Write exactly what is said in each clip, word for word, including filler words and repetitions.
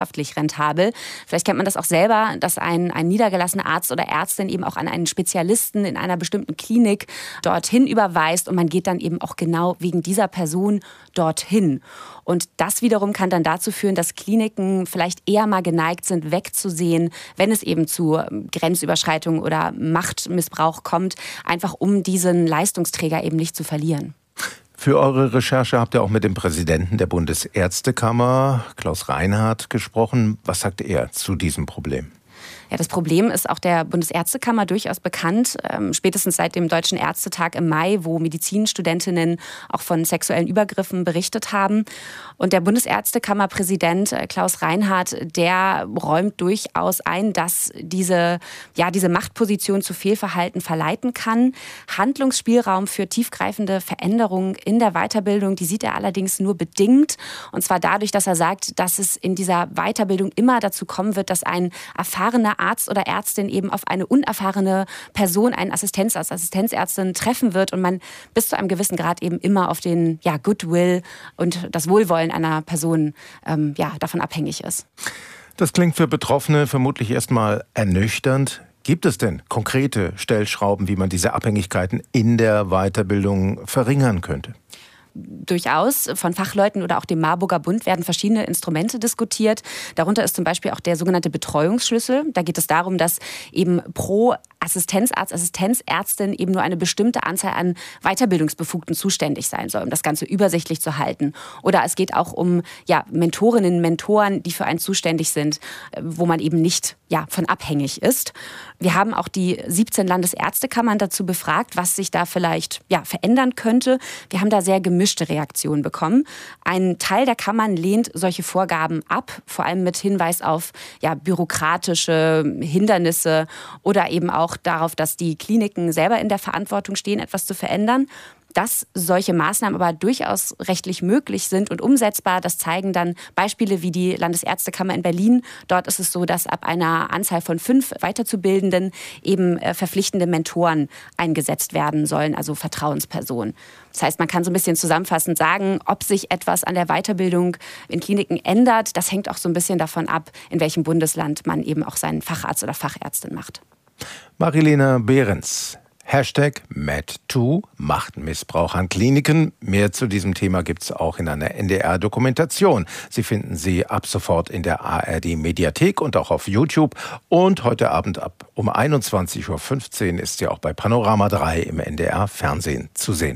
wirtschaftlich rentabel. Vielleicht kennt man das auch selber, dass ein, ein niedergelassener Arzt oder Ärztin eben auch an einen Spezialisten in einer bestimmten Klinik dorthin überweist und man geht dann eben auch genau wegen dieser Person dorthin. Und das wiederum kann dann dazu führen, dass Kliniken vielleicht eher mal geneigt sind, wegzusehen, wenn es eben zu Grenzüberschreitungen oder Machtmissbrauch kommt, einfach um diesen Leistungsträger eben nicht zu verlieren. Für eure Recherche habt ihr auch mit dem Präsidenten der Bundesärztekammer, Klaus Reinhardt, gesprochen. Was sagt er zu diesem Problem? Ja, das Problem ist auch der Bundesärztekammer durchaus bekannt, ähm, spätestens seit dem Deutschen Ärztetag im Mai, wo Medizinstudentinnen auch von sexuellen Übergriffen berichtet haben. Und der Bundesärztekammerpräsident äh, Klaus Reinhardt, der räumt durchaus ein, dass diese, ja, diese Machtposition zu Fehlverhalten verleiten kann. Handlungsspielraum für tiefgreifende Veränderungen in der Weiterbildung, die sieht er allerdings nur bedingt. Und zwar dadurch, dass er sagt, dass es in dieser Weiterbildung immer dazu kommen wird, dass ein erfahrener Arzt oder Ärztin eben auf eine unerfahrene Person, einen Assistenzarzt, Assistenzärztin treffen wird und man bis zu einem gewissen Grad eben immer auf den ja, Goodwill und das Wohlwollen einer Person ähm, ja, davon abhängig ist. Das klingt für Betroffene vermutlich erstmal ernüchternd. Gibt es denn konkrete Stellschrauben, wie man diese Abhängigkeiten in der Weiterbildung verringern könnte? Durchaus. Von Fachleuten oder auch dem Marburger Bund werden verschiedene Instrumente diskutiert. Darunter ist zum Beispiel auch der sogenannte Betreuungsschlüssel. Da geht es darum, dass eben pro Assistenzarzt, Assistenzärztin eben nur eine bestimmte Anzahl an Weiterbildungsbefugten zuständig sein soll, um das Ganze übersichtlich zu halten. Oder es geht auch um ja, Mentorinnen, Mentoren, die für einen zuständig sind, wo man eben nicht ja, von abhängig ist. Wir haben auch die siebzehn Landesärztekammern dazu befragt, was sich da vielleicht ja, verändern könnte. Wir haben da sehr gemischte Reaktionen bekommen. Ein Teil der Kammern lehnt solche Vorgaben ab, vor allem mit Hinweis auf ja, bürokratische Hindernisse oder eben auch darauf, dass die Kliniken selber in der Verantwortung stehen, etwas zu verändern. Dass solche Maßnahmen aber durchaus rechtlich möglich sind und umsetzbar, das zeigen dann Beispiele wie die Landesärztekammer in Berlin. Dort ist es so, dass ab einer Anzahl von fünf Weiterzubildenden eben verpflichtende Mentoren eingesetzt werden sollen, also Vertrauenspersonen. Das heißt, man kann so ein bisschen zusammenfassend sagen, ob sich etwas an der Weiterbildung in Kliniken ändert. Das hängt auch so ein bisschen davon ab, in welchem Bundesland man eben auch seinen Facharzt oder Fachärztin macht. Marilena Behrens. Hashtag MedToo, Machtmissbrauch an Kliniken. Mehr zu diesem Thema gibt es auch in einer N D R-Dokumentation. Sie finden sie ab sofort in der A R D-Mediathek und auch auf YouTube. Und heute Abend ab um einundzwanzig Uhr fünfzehn ist sie auch bei Panorama drei im N D R-Fernsehen zu sehen.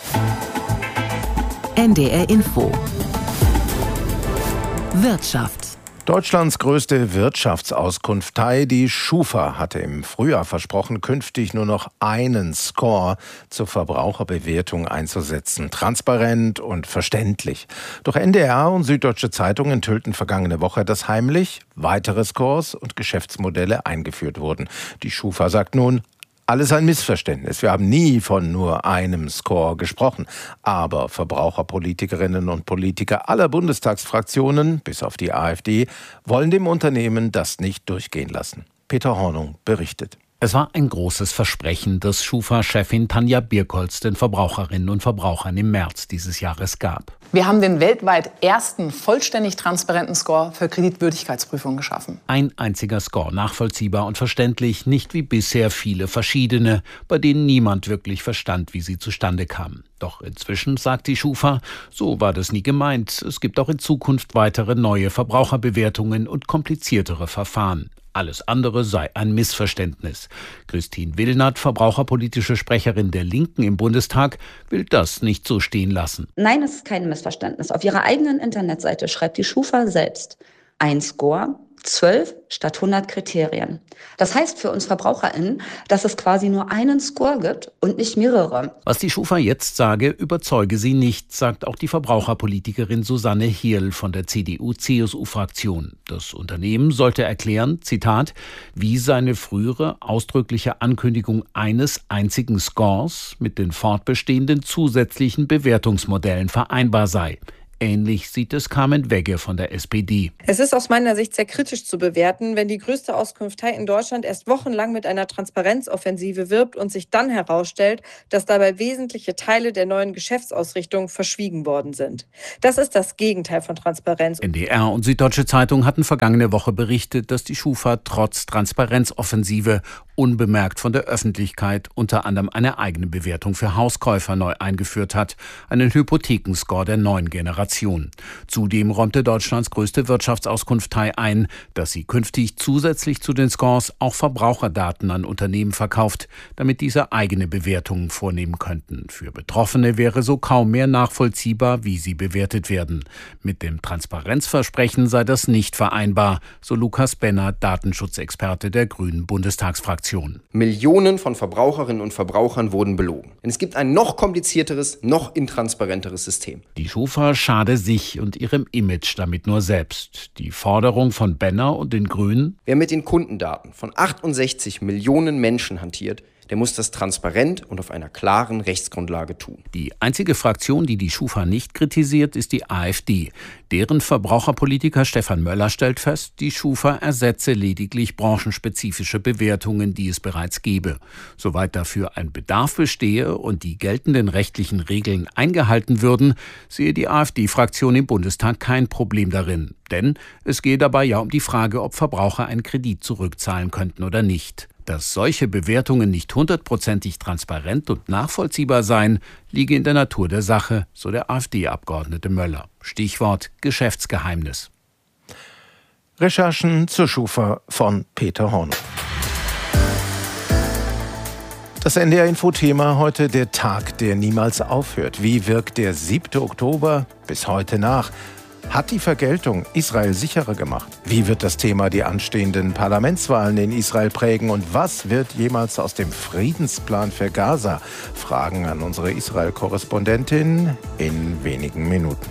N D R Info. Wirtschaft. Deutschlands größte Wirtschaftsauskunftei, die Schufa, hatte im Frühjahr versprochen, künftig nur noch einen Score zur Verbraucherbewertung einzusetzen. Transparent und verständlich. Doch N D R und Süddeutsche Zeitung enthüllten vergangene Woche, dass heimlich weitere Scores und Geschäftsmodelle eingeführt wurden. Die Schufa sagt nun, alles ein Missverständnis. Wir haben nie von nur einem Score gesprochen. Aber Verbraucherpolitikerinnen und Politiker aller Bundestagsfraktionen, bis auf die AfD, wollen dem Unternehmen das nicht durchgehen lassen. Peter Hornung berichtet. Es war ein großes Versprechen, das Schufa-Chefin Tanja Birkholz den Verbraucherinnen und Verbrauchern im März dieses Jahres gab. Wir haben den weltweit ersten vollständig transparenten Score für Kreditwürdigkeitsprüfungen geschaffen. Ein einziger Score, nachvollziehbar und verständlich, nicht wie bisher viele verschiedene, bei denen niemand wirklich verstand, wie sie zustande kamen. Doch inzwischen, sagt die Schufa, so war das nie gemeint. Es gibt auch in Zukunft weitere neue Verbraucherbewertungen und kompliziertere Verfahren. Alles andere sei ein Missverständnis. Christine Willnert, verbraucherpolitische Sprecherin der Linken im Bundestag, will das nicht so stehen lassen. Nein, es ist kein Missverständnis. Auf ihrer eigenen Internetseite schreibt die Schufa selbst, ein Score, zwölf statt hundert Kriterien. Das heißt für uns VerbraucherInnen, dass es quasi nur einen Score gibt und nicht mehrere. Was die Schufa jetzt sage, überzeuge sie nicht, sagt auch die Verbraucherpolitikerin Susanne Hirl von der C D U-C S U-Fraktion. Das Unternehmen sollte erklären, Zitat, wie seine frühere ausdrückliche Ankündigung eines einzigen Scores mit den fortbestehenden zusätzlichen Bewertungsmodellen vereinbar sei. Ähnlich sieht es Carmen Wegge von der S P D. Es ist aus meiner Sicht sehr kritisch zu bewerten, wenn die größte Auskunftei in Deutschland erst wochenlang mit einer Transparenzoffensive wirbt und sich dann herausstellt, dass dabei wesentliche Teile der neuen Geschäftsausrichtung verschwiegen worden sind. Das ist das Gegenteil von Transparenz. N D R und Süddeutsche Zeitung hatten vergangene Woche berichtet, dass die Schufa trotz Transparenzoffensive unbemerkt von der Öffentlichkeit unter anderem eine eigene Bewertung für Hauskäufer neu eingeführt hat, einen Hypothekenscore der neuen Generation. Zudem räumte Deutschlands größte Wirtschaftsauskunftei ein, dass sie künftig zusätzlich zu den Scores auch Verbraucherdaten an Unternehmen verkauft, damit diese eigene Bewertungen vornehmen könnten. Für Betroffene wäre so kaum mehr nachvollziehbar, wie sie bewertet werden. Mit dem Transparenzversprechen sei das nicht vereinbar, so Lukas Benner, Datenschutzexperte der Grünen Bundestagsfraktion. Millionen von Verbraucherinnen und Verbrauchern wurden belogen. Denn es gibt ein noch komplizierteres, noch intransparenteres System. Die Schufa schade sich und ihrem Image damit nur selbst. Die Forderung von Benner und den Grünen: Wer mit den Kundendaten von achtundsechzig Millionen Menschen hantiert, der muss das transparent und auf einer klaren Rechtsgrundlage tun. Die einzige Fraktion, die die Schufa nicht kritisiert, ist die AfD. Deren Verbraucherpolitiker Stefan Möller stellt fest, die Schufa ersetze lediglich branchenspezifische Bewertungen, die es bereits gebe. Soweit dafür ein Bedarf bestehe und die geltenden rechtlichen Regeln eingehalten würden, sehe die AfD-Fraktion im Bundestag kein Problem darin. Denn es gehe dabei ja um die Frage, ob Verbraucher einen Kredit zurückzahlen könnten oder nicht. Dass solche Bewertungen nicht hundertprozentig transparent und nachvollziehbar seien, liege in der Natur der Sache, so der AfD-Abgeordnete Möller. Stichwort Geschäftsgeheimnis. Recherchen zur Schufa von Peter Hornung. Das N D R-Info-Thema heute: der Tag, der niemals aufhört. Wie wirkt der siebte Oktober bis heute nach? Hat die Vergeltung Israel sicherer gemacht? Wie wird das Thema die anstehenden Parlamentswahlen in Israel prägen? Und was wird jemals aus dem Friedensplan für Gaza? Fragen an unsere Israel-Korrespondentin in wenigen Minuten.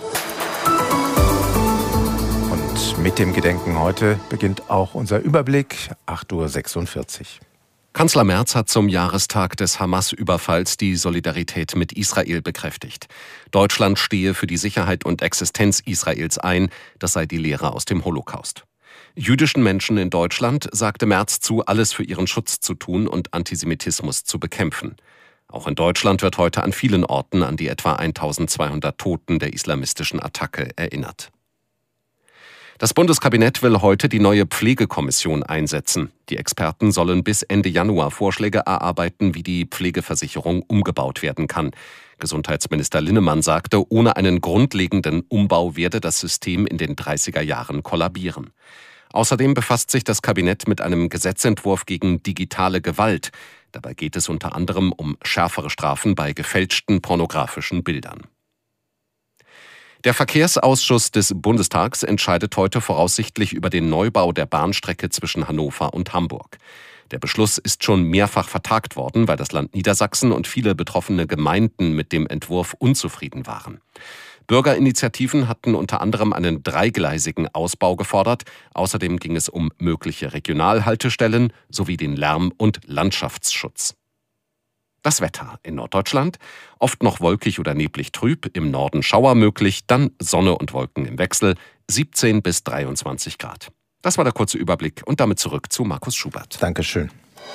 Und mit dem Gedenken heute beginnt auch unser Überblick, acht Uhr sechsundvierzig. Kanzler Merz hat zum Jahrestag des Hamas-Überfalls die Solidarität mit Israel bekräftigt. Deutschland stehe für die Sicherheit und Existenz Israels ein, das sei die Lehre aus dem Holocaust. Jüdischen Menschen in Deutschland sagte Merz zu, alles für ihren Schutz zu tun und Antisemitismus zu bekämpfen. Auch in Deutschland wird heute an vielen Orten an die etwa eintausendzweihundert Toten der islamistischen Attacke erinnert. Das Bundeskabinett will heute die neue Pflegekommission einsetzen. Die Experten sollen bis Ende Januar Vorschläge erarbeiten, wie die Pflegeversicherung umgebaut werden kann. Gesundheitsminister Linnemann sagte, ohne einen grundlegenden Umbau werde das System in den dreißiger Jahren kollabieren. Außerdem befasst sich das Kabinett mit einem Gesetzentwurf gegen digitale Gewalt. Dabei geht es unter anderem um schärfere Strafen bei gefälschten pornografischen Bildern. Der Verkehrsausschuss des Bundestags entscheidet heute voraussichtlich über den Neubau der Bahnstrecke zwischen Hannover und Hamburg. Der Beschluss ist schon mehrfach vertagt worden, weil das Land Niedersachsen und viele betroffene Gemeinden mit dem Entwurf unzufrieden waren. Bürgerinitiativen hatten unter anderem einen dreigleisigen Ausbau gefordert. Außerdem ging es um mögliche Regionalhaltestellen sowie den Lärm- und Landschaftsschutz. Das Wetter in Norddeutschland: oft noch wolkig oder neblig trüb, im Norden Schauer möglich, dann Sonne und Wolken im Wechsel, siebzehn bis dreiundzwanzig Grad. Das war der kurze Überblick und damit zurück zu Markus Schubert. Dankeschön.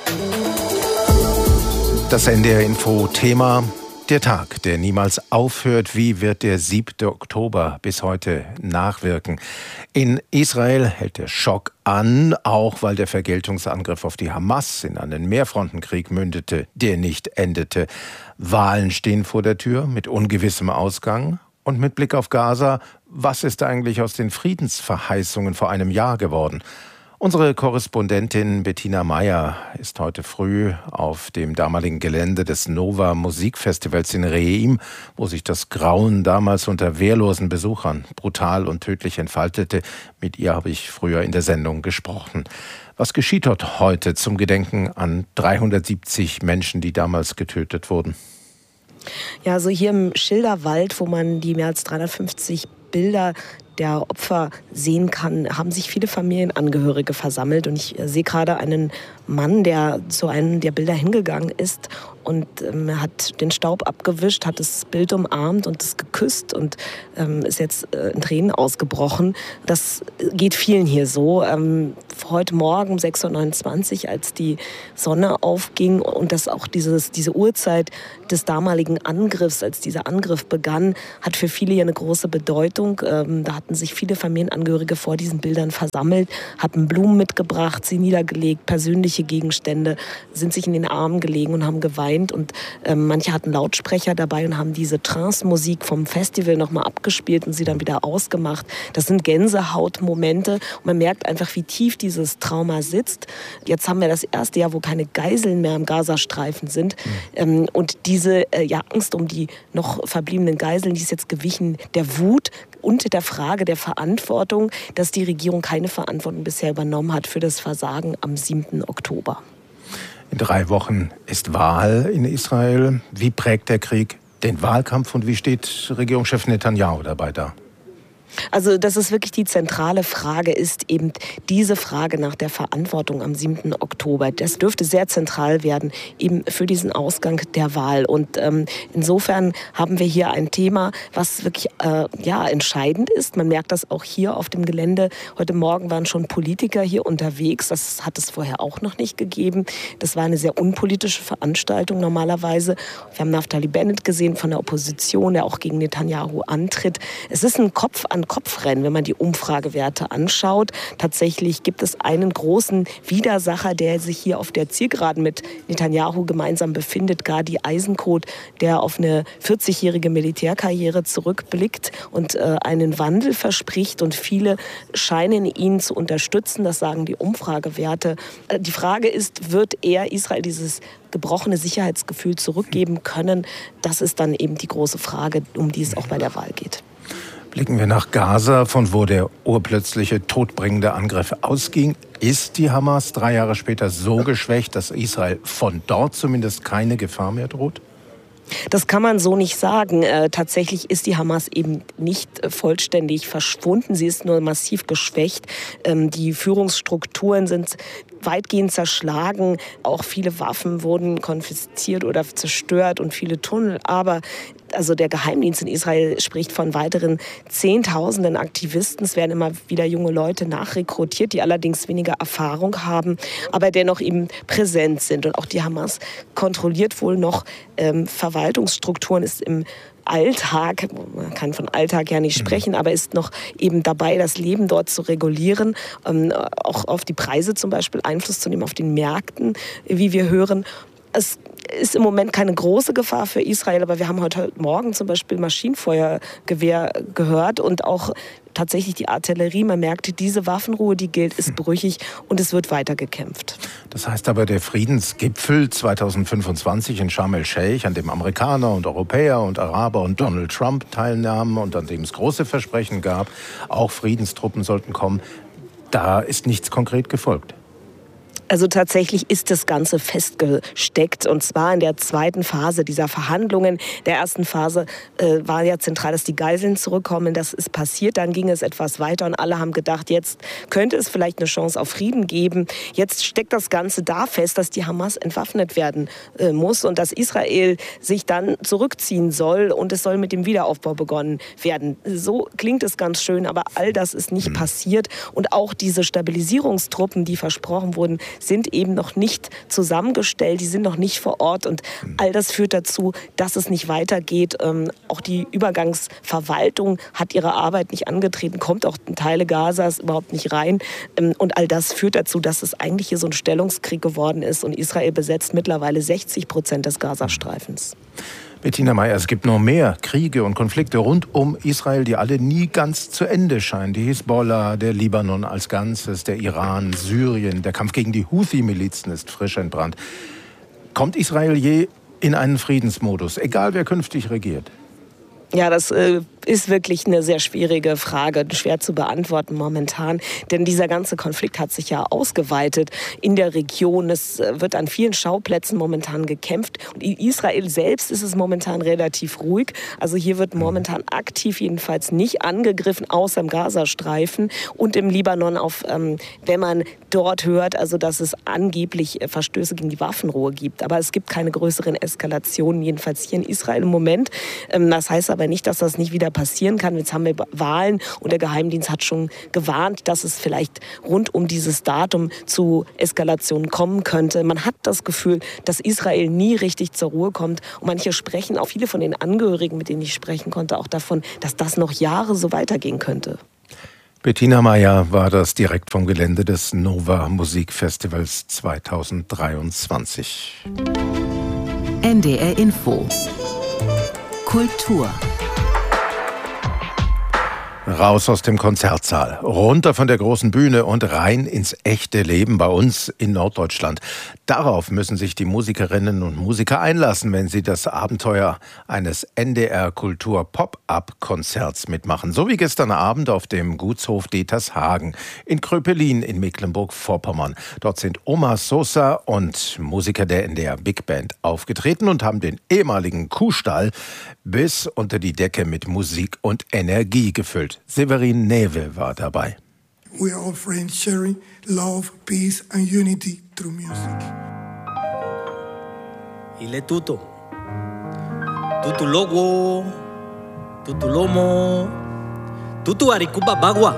Das N D R-Info-Thema: der Tag, der niemals aufhört. Wie wird der siebte Oktober bis heute nachwirken? In Israel hält der Schock an, auch weil der Vergeltungsangriff auf die Hamas in einen Mehrfrontenkrieg mündete, der nicht endete. Wahlen stehen vor der Tür mit ungewissem Ausgang. Und mit Blick auf Gaza, was ist eigentlich aus den Friedensverheißungen vor einem Jahr geworden? Unsere Korrespondentin Bettina Meyer ist heute früh auf dem damaligen Gelände des Nova Musikfestivals in Reim, wo sich das Grauen damals unter wehrlosen Besuchern brutal und tödlich entfaltete. Mit ihr habe ich früher in der Sendung gesprochen. Was geschieht dort heute zum Gedenken an dreihundertsiebzig Menschen, die damals getötet wurden? Ja, also hier im Schilderwald, wo man die mehr als dreihundertfünfzig Bilder der Opfer sehen kann, haben sich viele Familienangehörige versammelt. Und ich sehe gerade einen Mann, der zu einem der Bilder hingegangen ist und ähm, hat den Staub abgewischt, hat das Bild umarmt und es geküsst und ähm, ist jetzt äh, in Tränen ausgebrochen. Das geht vielen hier so. Ähm, heute Morgen um sechs Uhr neunundzwanzig, als die Sonne aufging und das auch dieses, diese Uhrzeit des damaligen Angriffs, als dieser Angriff begann, hat für viele hier eine große Bedeutung. Ähm, da hatten sich viele Familienangehörige vor diesen Bildern versammelt, hatten Blumen mitgebracht, sie niedergelegt, persönliche Gegenstände, sind sich in den Armen gelegen und haben geweint. Und ähm, manche hatten Lautsprecher dabei und haben diese Trance-Musik vom Festival nochmal abgespielt und sie dann wieder ausgemacht. Das sind Gänsehautmomente und man merkt einfach, wie tief dieses Trauma sitzt. Jetzt haben wir das erste Jahr, wo keine Geiseln mehr im Gazastreifen sind. Mhm. Ähm, und diese äh, ja, Angst um die noch verbliebenen Geiseln, die ist jetzt gewichen der Wut und der Frage der Verantwortung, dass die Regierung keine Verantwortung bisher übernommen hat für das Versagen am siebten Oktober. In drei Wochen ist Wahl in Israel. Wie prägt der Krieg den Wahlkampf und wie steht Regierungschef Netanyahu dabei da? Also, dass es wirklich die zentrale Frage ist, eben diese Frage nach der Verantwortung am siebten Oktober. Das dürfte sehr zentral werden, eben für diesen Ausgang der Wahl. Und ähm, insofern haben wir hier ein Thema, was wirklich äh, ja, entscheidend ist. Man merkt das auch hier auf dem Gelände. Heute Morgen waren schon Politiker hier unterwegs. Das hat es vorher auch noch nicht gegeben. Das war eine sehr unpolitische Veranstaltung normalerweise. Wir haben Naftali Bennett gesehen von der Opposition, der auch gegen Netanyahu antritt. Es ist ein Kopf an Kopfrennen, wenn man die Umfragewerte anschaut. Tatsächlich gibt es einen großen Widersacher, der sich hier auf der Zielgeraden mit Netanyahu gemeinsam befindet, Gadi Eisenkot, der auf eine vierzigjährige Militärkarriere zurückblickt und äh, einen Wandel verspricht. Und viele scheinen ihn zu unterstützen, das sagen die Umfragewerte. Äh, die Frage ist, wird er Israel dieses gebrochene Sicherheitsgefühl zurückgeben können? Das ist dann eben die große Frage, um die es auch bei der Wahl geht. Blicken wir nach Gaza, von wo der urplötzliche, todbringende Angriff ausging. Ist die Hamas drei Jahre später so geschwächt, dass Israel von dort zumindest keine Gefahr mehr droht? Das kann man so nicht sagen. Äh, tatsächlich ist die Hamas eben nicht äh, vollständig verschwunden. Sie ist nur massiv geschwächt. Ähm, die Führungsstrukturen sind weitgehend zerschlagen. Auch viele Waffen wurden konfisziert oder zerstört und viele Tunnel. Aber also der Geheimdienst in Israel spricht von weiteren Zehntausenden Aktivisten. Es werden immer wieder junge Leute nachrekrutiert, die allerdings weniger Erfahrung haben, aber dennoch eben präsent sind. Und auch die Hamas kontrolliert wohl noch ähm, Verwaltungsstrukturen, ist im Alltag, man kann von Alltag ja nicht sprechen, aber ist noch eben dabei, das Leben dort zu regulieren, ähm, auch auf die Preise zum Beispiel Einfluss zu nehmen, auf den Märkten, wie wir hören. Es ist im Moment keine große Gefahr für Israel, aber wir haben heute Morgen zum Beispiel Maschinenfeuergewehr gehört und auch tatsächlich die Artillerie. Man merkt, diese Waffenruhe, die gilt, ist brüchig und es wird weiter gekämpft. Das heißt aber, der Friedensgipfel zweitausendfünfundzwanzig in Sharm el-Sheikh, an dem Amerikaner und Europäer und Araber und Donald Trump teilnahmen und an dem es große Versprechen gab, auch Friedenstruppen sollten kommen, da ist nichts konkret gefolgt. Also tatsächlich ist das Ganze festgesteckt und zwar in der zweiten Phase dieser Verhandlungen. Der ersten Phase äh, war ja zentral, dass die Geiseln zurückkommen. Das ist passiert, dann ging es etwas weiter und alle haben gedacht, jetzt könnte es vielleicht eine Chance auf Frieden geben. Jetzt steckt das Ganze da fest, dass die Hamas entwaffnet werden äh, muss und dass Israel sich dann zurückziehen soll und es soll mit dem Wiederaufbau begonnen werden. So klingt es ganz schön, aber all das ist nicht passiert und auch diese Stabilisierungstruppen, die versprochen wurden, sind eben noch nicht zusammengestellt, die sind noch nicht vor Ort und all das führt dazu, dass es nicht weitergeht. Ähm, auch die Übergangsverwaltung hat ihre Arbeit nicht angetreten, kommt auch in Teile Gazas überhaupt nicht rein ähm, und all das führt dazu, dass es eigentlich hier so ein Stellungskrieg geworden ist und Israel besetzt mittlerweile sechzig Prozent des Gazastreifens. Bettina Meyer, es gibt noch mehr Kriege und Konflikte rund um Israel, die alle nie ganz zu Ende scheinen. Die Hisbollah, der Libanon als Ganzes, der Iran, Syrien, der Kampf gegen die Houthi-Milizen ist frisch entbrannt. Kommt Israel je in einen Friedensmodus, egal wer künftig regiert? Ja, das äh, ist wirklich eine sehr schwierige Frage, schwer zu beantworten momentan. Denn dieser ganze Konflikt hat sich ja ausgeweitet in der Region. Es wird an vielen Schauplätzen momentan gekämpft. Und in Israel selbst ist es momentan relativ ruhig. Also hier wird momentan aktiv jedenfalls nicht angegriffen, außer im Gazastreifen und im Libanon, auf, ähm, wenn man dort hört, also dass es angeblich Verstöße gegen die Waffenruhe gibt. Aber es gibt keine größeren Eskalationen, jedenfalls hier in Israel im Moment. Ähm, das heißt aber nicht, dass das nicht wieder passieren kann. Jetzt haben wir Wahlen und der Geheimdienst hat schon gewarnt, dass es vielleicht rund um dieses Datum zu Eskalationen kommen könnte. Man hat das Gefühl, dass Israel nie richtig zur Ruhe kommt. Und manche sprechen, auch viele von den Angehörigen, mit denen ich sprechen konnte, auch davon, dass das noch Jahre so weitergehen könnte. Bettina Meyer war das direkt vom Gelände des Nova Musikfestivals zweitausenddreiundzwanzig. N D R Info. Kultur. Raus aus dem Konzertsaal, runter von der großen Bühne und rein ins echte Leben bei uns in Norddeutschland. Darauf müssen sich die Musikerinnen und Musiker einlassen, wenn sie das Abenteuer eines N D R Kultur Pop-Up-Konzerts mitmachen. So wie gestern Abend auf dem Gutshof Detershagen in Kröpelin in Mecklenburg-Vorpommern. Dort sind Oma Sosa und Musiker der N D R Big Band aufgetreten und haben den ehemaligen Kuhstall bis unter die Decke mit Musik und Energie gefüllt. Severin Newe war dabei. We are all friends sharing love, peace and unity through music. Ile tuto. Tutu logo. Tutu lomo. Tutu arikuba bagua.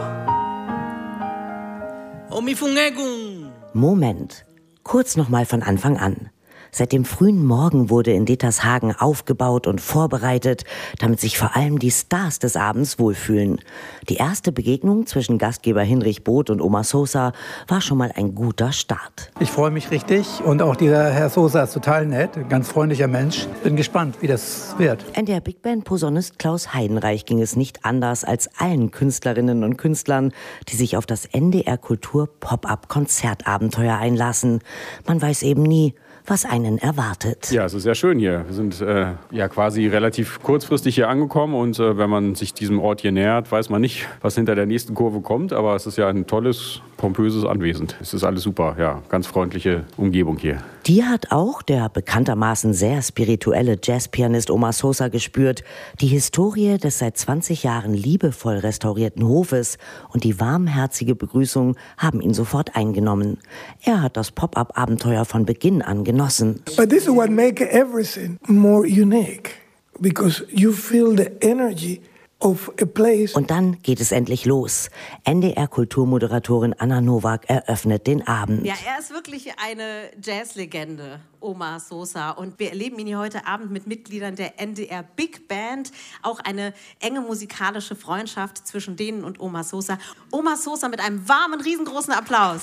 Omifungegun. Moment. Kurz nochmal von Anfang an. Seit dem frühen Morgen wurde in Detershagen aufgebaut und vorbereitet, damit sich vor allem die Stars des Abends wohlfühlen. Die erste Begegnung zwischen Gastgeber Hinrich Both und Oma Sosa war schon mal ein guter Start. Ich freue mich richtig und auch dieser Herr Sosa ist total nett, ein ganz freundlicher Mensch. Bin gespannt, wie das wird. N D R Big Band Posaunist Klaus Heidenreich ging es nicht anders als allen Künstlerinnen und Künstlern, die sich auf das N D R Kultur Pop-Up Konzertabenteuer einlassen. Man weiß eben nie, was einen erwartet. Ja, es ist sehr schön hier. Wir sind äh, ja quasi relativ kurzfristig hier angekommen und äh, wenn man sich diesem Ort hier nähert, weiß man nicht, was hinter der nächsten Kurve kommt, aber es ist ja ein tolles, pompöses Anwesen. Es ist alles super, ja, ganz freundliche Umgebung hier. Die hat auch der bekanntermaßen sehr spirituelle Jazzpianist Oma Sosa gespürt. Die Historie des seit zwanzig Jahren liebevoll restaurierten Hofes und die warmherzige Begrüßung haben ihn sofort eingenommen. Er hat das Pop-Up-Abenteuer von Beginn an genossen. But this is what makes everything more unique, because you feel the energy of a place. Und dann geht es endlich los. N D R-Kulturmoderatorin Anna Nowak eröffnet den Abend. Ja, er ist wirklich eine Jazzlegende, Oma Sosa. Und wir erleben ihn hier heute Abend mit Mitgliedern der N D R Big Band. Auch eine enge musikalische Freundschaft zwischen denen und Oma Sosa. Oma Sosa mit einem warmen, riesengroßen Applaus.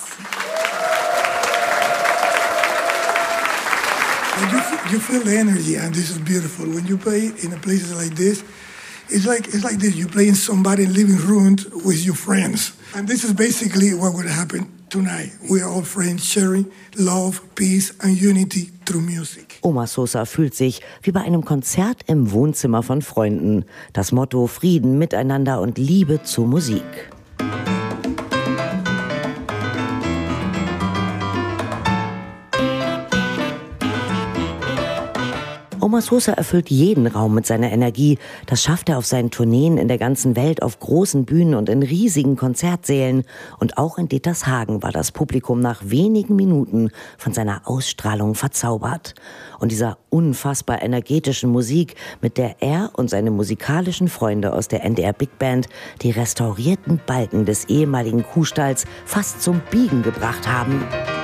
And you, you feel the energy, and this is beautiful. When you play in a place like this, it's like it's like this. You play in somebody's living room with your friends, and this is basically what would happen tonight. We are all friends sharing love, peace and unity through music. Oma Sosa fühlt sich wie bei einem Konzert im Wohnzimmer von Freunden. Das Motto Frieden, Miteinander und Liebe zur Musik. Oma Sosa erfüllt jeden Raum mit seiner Energie. Das schafft er auf seinen Tourneen in der ganzen Welt, auf großen Bühnen und in riesigen Konzertsälen. Und auch in Detershagen war das Publikum nach wenigen Minuten von seiner Ausstrahlung verzaubert. Und dieser unfassbar energetischen Musik, mit der er und seine musikalischen Freunde aus der N D R Big Band die restaurierten Balken des ehemaligen Kuhstalls fast zum Biegen gebracht haben.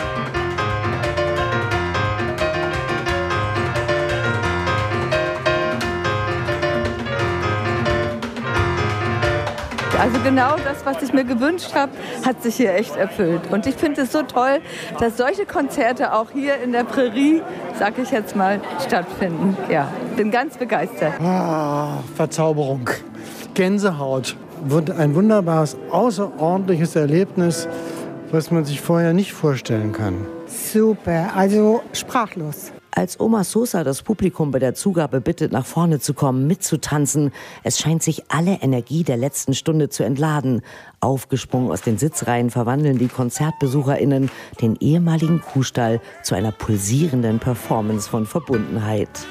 Also genau das, was ich mir gewünscht habe, hat sich hier echt erfüllt. Und ich finde es so toll, dass solche Konzerte auch hier in der Prärie, sag ich jetzt mal, stattfinden. Ja, bin ganz begeistert. Ah, Verzauberung, Gänsehaut. Ein wunderbares, außerordentliches Erlebnis, was man sich vorher nicht vorstellen kann. Super, also sprachlos. Als Oma Sosa das Publikum bei der Zugabe bittet, nach vorne zu kommen, mitzutanzen, es scheint sich alle Energie der letzten Stunde zu entladen. Aufgesprungen aus den Sitzreihen verwandeln die KonzertbesucherInnen den ehemaligen Kuhstall zu einer pulsierenden Performance von Verbundenheit.